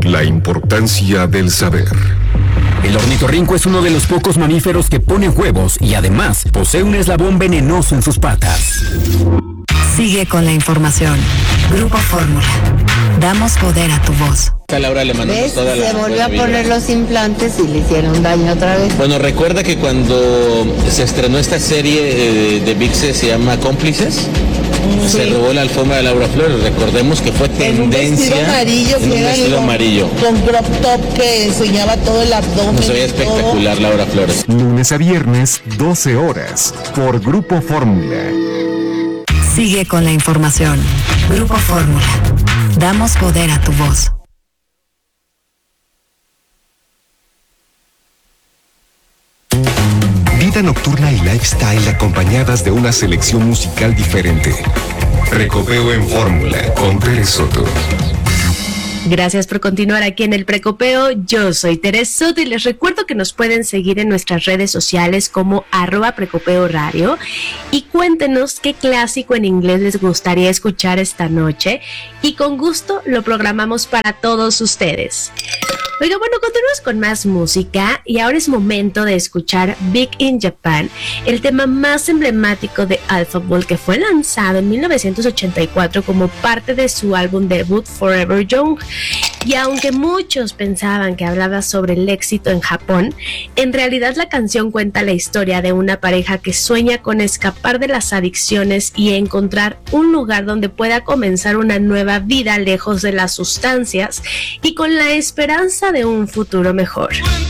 La importancia del saber. El ornitorrinco es uno de los pocos mamíferos que pone huevos y además posee un eslabón venenoso en sus patas. Sigue con la información. Grupo Fórmula. Damos poder a tu voz. A Laura le mandamos toda la... Se volvió a poner los implantes y le hicieron daño otra vez. Bueno, recuerda que cuando se estrenó esta serie de ViX se llama Cómplices, se robó la alfombra de Laura Flores. Recordemos que fue tendencia en un vestido amarillo con crop top que enseñaba todo el abdomen. Se veía espectacular Laura Flores. Lunes a viernes, 12 horas, por Grupo Fórmula. Sigue con la información. Grupo Fórmula. Damos poder a tu voz. Vida nocturna y lifestyle acompañadas de una selección musical diferente. Precopeo en Fórmula con Tere Soto. Gracias por continuar aquí en el Precopeo. Yo soy Tere Soto y les recuerdo que nos pueden seguir en nuestras redes sociales como @Precopeo Radio y cuéntenos qué clásico en inglés les gustaría escuchar esta noche y con gusto lo programamos para todos ustedes. Oiga, bueno, continuamos con más música y ahora es momento de escuchar Big in Japan, el tema más emblemático de Alpha Ball, que fue lanzado en 1984 como parte de su álbum debut Forever Young. Y aunque muchos pensaban que hablaba sobre el éxito en Japón, en realidad la canción cuenta la historia de una pareja que sueña con escapar de las adicciones y encontrar un lugar donde pueda comenzar una nueva vida lejos de las sustancias y con la esperanza de un futuro mejor.